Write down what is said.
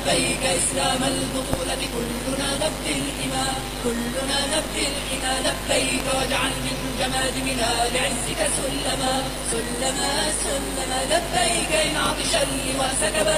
لبيك إسلام البطولة كلنا نبدي الحمى كلنا نبدي الحمى لبيك واجعل من جماجمنا لعزك سلما سلما سلما لبيك إن عطش اللواء سكب